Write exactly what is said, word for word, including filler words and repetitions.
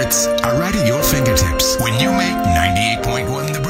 hits are right at your fingertips when you make ninety-eight point one The